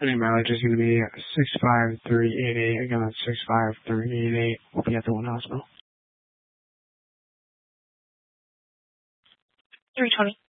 Any mileage is going to be 65388. Again, that's 65388. We'll be at the one hospital. 320.